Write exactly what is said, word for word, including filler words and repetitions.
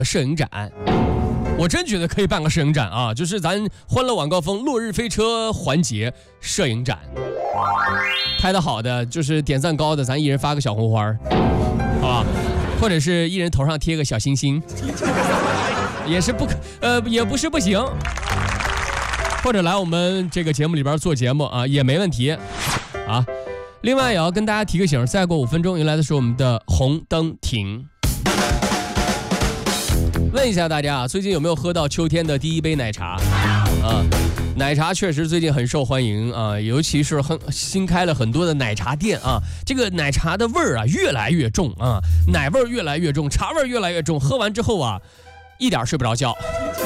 摄影展。我真觉得可以办个摄影展啊，就是咱欢乐晚高峰落日飞车环节摄影展，拍得好的就是点赞高的，咱一人发个小红花，好吧？或者是一人头上贴个小星星，也是不可呃也不是不行。或者来我们这个节目里边做节目啊，也没问题啊。另外也要跟大家提个醒，再过五分钟迎来的是我们的红灯停。问一下大家啊，最近有没有喝到秋天的第一杯奶茶啊？奶茶确实最近很受欢迎啊，尤其是很新开了很多的奶茶店啊，这个奶茶的味儿啊越来越重啊，奶味儿越来越重，茶味儿越来越重，喝完之后啊，一点睡不着觉。